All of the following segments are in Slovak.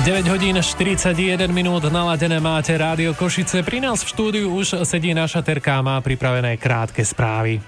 9 hodín 41 minút naladené máte Rádio Košice. Pri nás v štúdiu už sedí naša Terka a má pripravené krátke správy.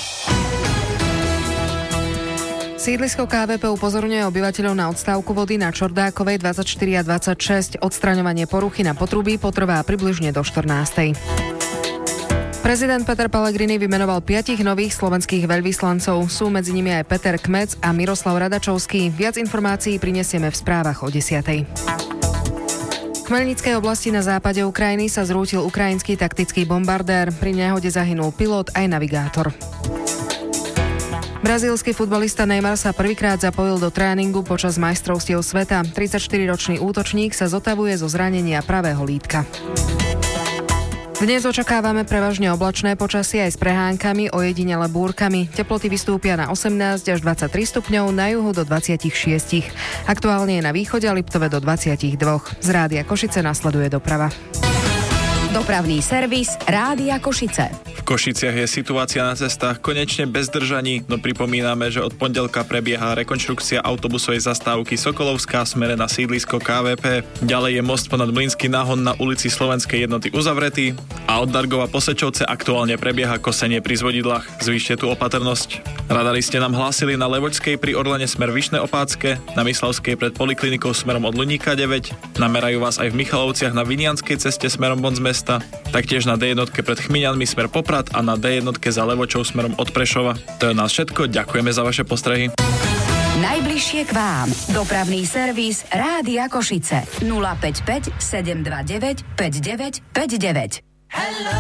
Sídlisko KVP upozorňuje obyvateľov na odstávku vody na Čordákovej 24 a 26. Odstraňovanie poruchy na potrubí potrvá približne do 14. Prezident Peter Pellegrini vymenoval 5 nových slovenských veľvyslancov. Sú medzi nimi aj Peter Kmec a Miroslav Radačovský. Viac informácií prinesieme v správach o 10. V Chmelnickej oblasti na západe Ukrajiny sa zrútil ukrajinský taktický bombardér. Pri nehode zahynul pilot aj navigátor. Brazílsky futbalista Neymar sa prvýkrát zapojil do tréningu počas majstrovstiev sveta. 34-ročný útočník sa zotavuje zo zranenia pravého lítka. Dnes očakávame prevažne oblačné počasie aj s prehánkami, ojedinele búrkami. Teploty vystúpia na 18 až 23 stupňov, na juhu do 26. Aktuálne je na východe a Liptove do 22. Z Rádia Košice nasleduje doprava. Dopravný servis Rádia Košice. V Košiciach je situácia na cestách konečne bez zdržaní, no pripomíname, že od pondelka prebieha rekonštrukcia autobusovej zastávky Sokolovská smere na sídlisko KVP. Ďalej je most ponad Mlynský náhon na ulici Slovenskej jednoty uzavretý a od Dargova po Sečovce aktuálne prebieha kosenie pri zvodidlách. Zvýšte tu opatrnosť. Radari ste nám hlásili na Levočskej pri Orlene smer Vyšné Opácke, na Myslavskej pred Poliklinikou smerom od Luníka 9, namerajú vás aj v Michalovciach na Vinianskej ceste smerom von z mesta, taktiež na D1 pred Chmiňanmi smer Poprad a na D1 za Levočou smerom od Prešova. To je nás všetko, ďakujeme za vaše postrehy. Najbližšie k vám. Dopravný servis Rádia Košice. 055 729 5959. Hello.